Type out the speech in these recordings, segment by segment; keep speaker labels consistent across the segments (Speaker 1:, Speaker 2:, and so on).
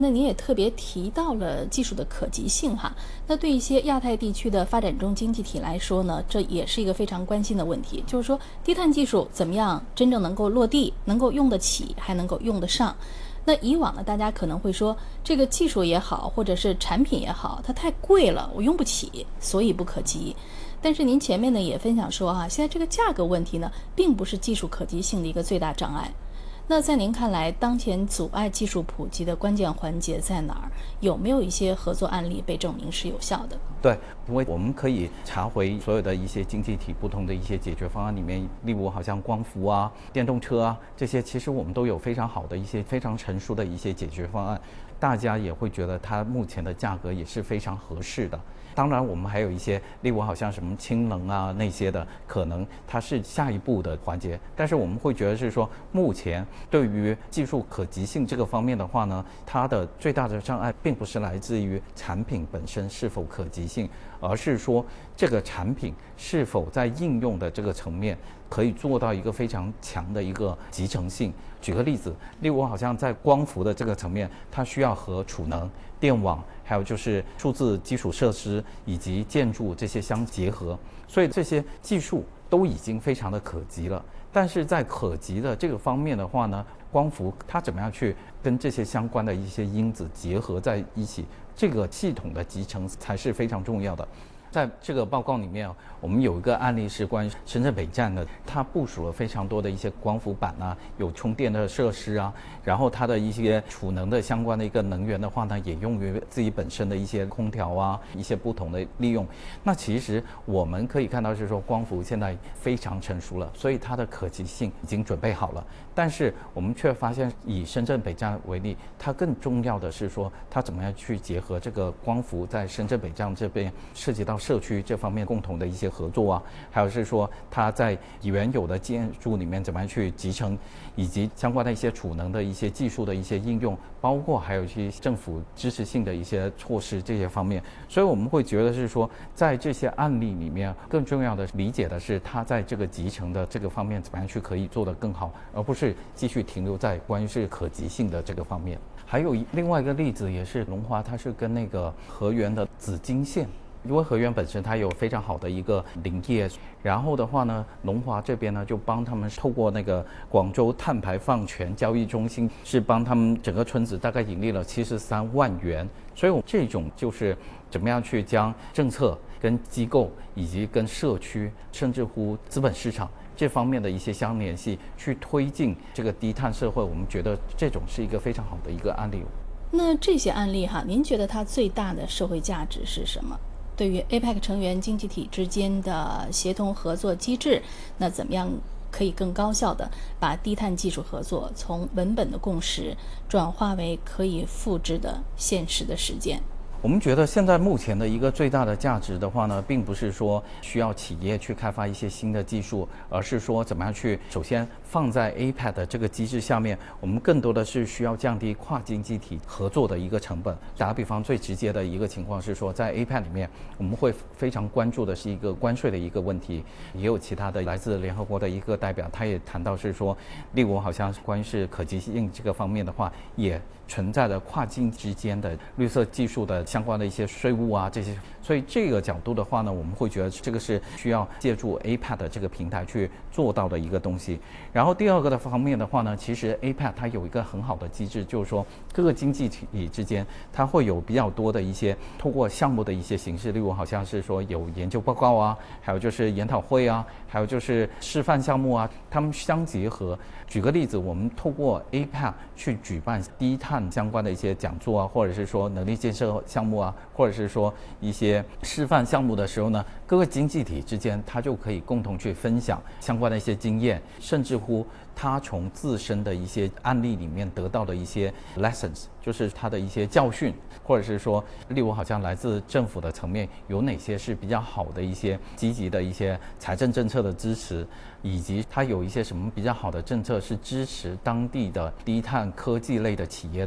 Speaker 1: 那你也特别提到了技术的可及性哈，那对一些亚太地区的发展中经济体来说呢，这也是一个非常关心的问题，就是说低碳技术怎么样真正能够落地，能够用得起，还能够用得上。那以往呢，大家可能会说这个技术也好，或者是产品也好，它太贵了，我用不起，所以不可及。但是您前面呢也分享说哈，现在这个价格问题呢，并不是技术可及性的一个最大障碍。那在您看来，当前阻碍技术普及的关键环节在哪儿？有没有一些合作案例被证明是有效的？
Speaker 2: 对，因为我们可以查回所有的一些经济体不同的一些解决方案里面，例如好像光伏啊、电动车啊这些，其实我们都有非常好的一些非常成熟的一些解决方案，大家也会觉得它目前的价格也是非常合适的。当然我们还有一些例如好像什么氢能啊那些的，可能它是下一步的环节，但是我们会觉得是说目前对于技术可及性这个方面的话呢，它的最大的障碍并不是来自于产品本身是否可及性，而是说这个产品是否在应用的这个层面可以做到一个非常强的一个集成性。举个例子，例如好像在光伏的这个层面，它需要和储能、电网还有就是数字基础设施以及建筑这些相结合，所以这些技术都已经非常的可及了。但是在可及的这个方面的话呢，光伏它怎么样去跟这些相关的一些因子结合在一起，这个系统的集成才是非常重要的。在这个报告里面，我们有一个案例是关于深圳北站的，它部署了非常多的一些光伏板啊，有充电的设施啊，然后它的一些储能的相关的一个能源的话呢，也用于自己本身的一些空调啊，一些不同的利用。那其实我们可以看到是说，光伏现在非常成熟了，所以它的可及性已经准备好了。但是我们却发现，以深圳北站为例，它更重要的是说，它怎么样去结合这个光伏在深圳北站这边涉及到社区这方面共同的一些合作啊，还有是说它在原有的建筑里面怎么样去集成，以及相关的一些储能的一些技术的一些应用，包括还有一些政府支持性的一些措施这些方面。所以我们会觉得是说，在这些案例里面，更重要的理解的是它在这个集成的这个方面怎么样去可以做得更好，而不是继续停留在关于是可及性的这个方面。还有另外一个例子也是龙华，它是跟那个河源的紫金线，因为河源本身它有非常好的一个林业，然后的话呢，龙华这边呢就帮他们透过那个广州碳排放权交易中心，是帮他们整个村子大概盈利了73万元。所以这种就是怎么样去将政策跟机构以及跟社区甚至乎资本市场这方面的一些相联系，去推进这个低碳社会，我们觉得这种是一个非常好的一个案例。
Speaker 1: 那这些案例哈，您觉得它最大的社会价值是什么？对于 APEC 成员经济体之间的协同合作机制，那怎么样可以更高效地把低碳技术合作从文本的共识转化为可以复制的现实的实践？
Speaker 2: 我们觉得现在目前的一个最大的价值的话呢，并不是说需要企业去开发一些新的技术，而是说怎么样去首先放在 APEC 的这个机制下面，我们更多的是需要降低跨经济体合作的一个成本。打比方，最直接的一个情况是说，在 APEC 里面，我们会非常关注的是一个关税的一个问题，也有其他的来自联合国的一个代表，他也谈到是说，例如好像关于是可及性这个方面的话，也存在着跨境之间的绿色技术的相关的一些税务啊这些，所以这个角度的话呢，我们会觉得这个是需要借助 APEC 的这个平台去做到的一个东西。然后第二个的方面的话呢，其实 APEC 它有一个很好的机制，就是说各个经济体之间它会有比较多的一些通过项目的一些形式，例如好像是说有研究报告啊，还有就是研讨会啊，还有就是示范项目啊，它们相结合。举个例子，我们透过 APEC 去举办低碳相关的一些讲座啊，或者是说能力建设项目啊，或者是说一些示范项目的时候呢，各个经济体之间它就可以共同去分享相关的一些经验，甚至乎它从自身的一些案例里面得到的一些 lessons， 就是它的一些教训，或者是说例如好像来自政府的层面有哪些是比较好的一些积极的一些财政政策的支持，以及它有一些什么比较好的政策是支持当地的低碳科技类的企业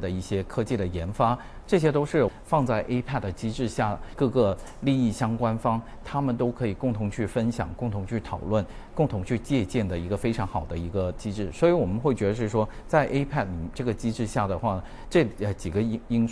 Speaker 2: 的一些科技的研发，这些都是放在 APEC 的机制下，各个利益相关方他们都可以共同去分享、共同去讨论、共同去借鉴的一个非常好的一个机制。所以我们会觉得是说，在 APEC 这个机制下的话，这几个因素